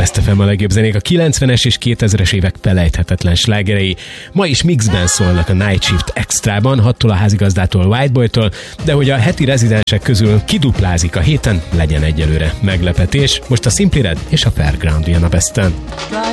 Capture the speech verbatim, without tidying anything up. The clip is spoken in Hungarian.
Best ef em a legjobb zenék, a kilencvenes és kétezres évek felejthetetlen slágerei. Ma is mixben szólnak a Night Shift Extrában, hattól a házigazdától, Whiteboytól, de hogy a heti rezidensek közül kiduplázik a héten, legyen egyelőre meglepetés. Most a Simply Red és a Fairground jön a Besten.